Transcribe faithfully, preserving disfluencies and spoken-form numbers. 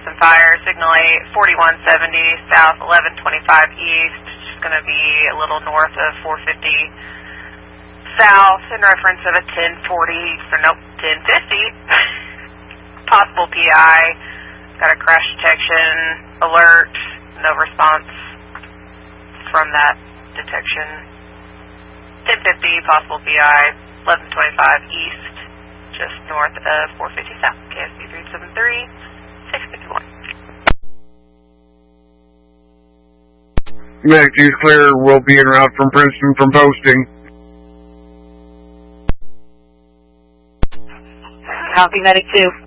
Princeton Fire, signal eight, forty-one seventy, south eleven twenty-five east, just going to be a little north of four fifty south, in reference of a ten forty, or nope, ten fifty, possible P I, got a crash detection alert, no response from that detection, ten fifty, possible P I, eleven twenty-five east, just north of four fifty south, K S B three seven three, six fifty-one. Medic two's clear, we'll be en route from Princeton from posting. Copy, Medic two.